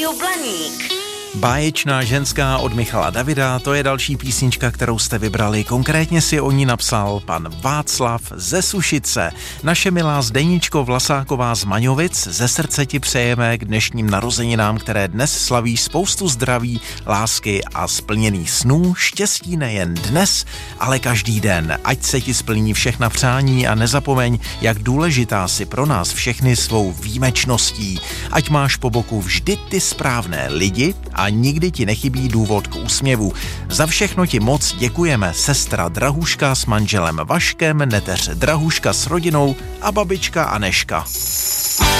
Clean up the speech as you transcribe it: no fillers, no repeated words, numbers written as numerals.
Rádio Blaník. Báječná ženská od Michala Davida, to je další písnička, kterou jste vybrali. Konkrétně si o ní napsal pan Václav ze Sušice. Naše milá Zdeničko Vlasáková z Maňovic, ze srdce ti přejeme k dnešním narozeninám, které dnes slavíš, spoustu zdraví, lásky a splněných snů, štěstí nejen dnes, ale každý den. Ať se ti splní všechna přání a nezapomeň, jak důležitá si pro nás všechny svou výjimečností. Ať máš po boku vždy ty správné lidi a nikdy ti nechybí důvod k úsměvu. Za všechno ti moc děkujeme, sestra Drahuška s manželem Vaškem, neteř Drahuška s rodinou a babička Aneška.